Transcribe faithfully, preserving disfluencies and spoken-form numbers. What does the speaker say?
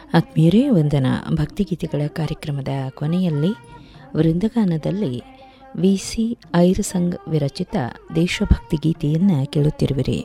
ಆತ್ಮೀಯರೇ ವಂದನ ಭಕ್ತಿಗೀತೆಗಳ ಕಾರ್ಯಕ್ರಮದ ಕೊನೆಯಲ್ಲಿ ವೃಂದಗಾನದಲ್ಲಿ ವಿ ಸಿ ಐರಸಂಗ್ ವಿರಚಿತ ದೇಶಭಕ್ತಿ ಗೀತೆಯನ್ನು ಕೇಳುತ್ತಿರುವಿರಿ.